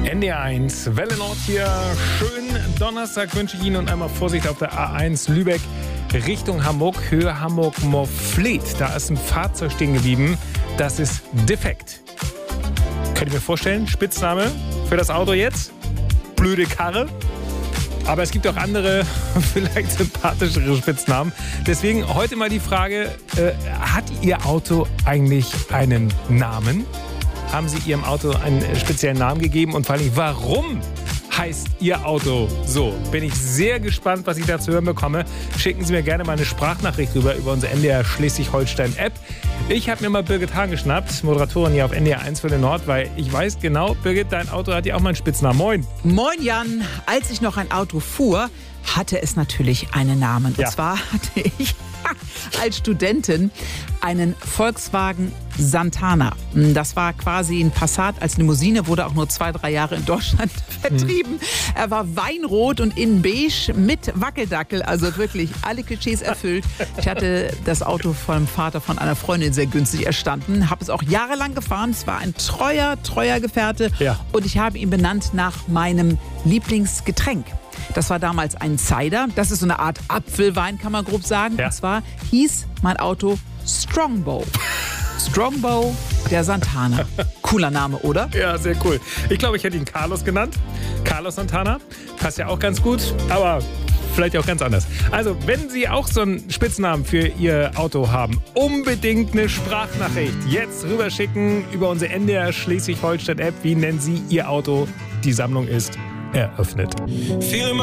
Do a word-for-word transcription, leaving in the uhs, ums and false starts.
N D R eins, Welle Nord hier. Schönen Donnerstag wünsche ich Ihnen und einmal Vorsicht auf der A eins Lübeck Richtung Hamburg, Höhe Hamburg-Morfleet. Da ist ein Fahrzeug stehen geblieben, das ist defekt. Könnt ihr mir vorstellen, Spitzname für das Auto jetzt? Blöde Karre. Aber es gibt auch andere, vielleicht sympathischere Spitznamen. Deswegen heute mal die Frage, äh, hat Ihr Auto eigentlich einen Namen? Haben Sie Ihrem Auto einen speziellen Namen gegeben? Und vor allem, warum heißt Ihr Auto so? Bin ich sehr gespannt, was ich da zu hören bekomme. Schicken Sie mir gerne mal eine Sprachnachricht rüber über unsere N D R Schleswig-Holstein-App. Ich habe mir mal Birgit Hahn geschnappt, Moderatorin hier auf N D R eins Welle Nord, weil ich weiß genau, Birgit, dein Auto hat ja auch mal einen Spitznamen. Moin. Moin Jan. Als ich noch ein Auto fuhr, hatte es natürlich einen Namen. Und Ja. zwar hatte ich als Studentin einen Volkswagen Santana. Das war quasi ein Passat als Limousine, wurde auch nur zwei, drei Jahre in Deutschland vertrieben. Mhm. Er war weinrot und in beige mit Wackeldackel, also wirklich alle Klischees erfüllt. Ich hatte das Auto vom Vater von einer Freundin sehr günstig erstanden, habe es auch jahrelang gefahren. Es war ein treuer, treuer Gefährte Ja. und ich habe ihn benannt nach meinem Lieblingsgetränk. Das war damals ein Cider. Das ist so eine Art Apfelwein, kann man grob sagen. Ja. Und zwar hieß mein Auto Strongbow. Strongbow, der Santana. Cooler Name, oder? Ja, sehr cool. Ich glaube, ich hätte ihn Carlos genannt. Carlos Santana. Passt ja auch ganz gut, aber vielleicht auch ganz anders. Also, wenn Sie auch so einen Spitznamen für Ihr Auto haben, unbedingt eine Sprachnachricht jetzt rüberschicken über unsere N D R Schleswig-Holstein-App. Wie nennen Sie Ihr Auto? Die Sammlung ist eröffnet.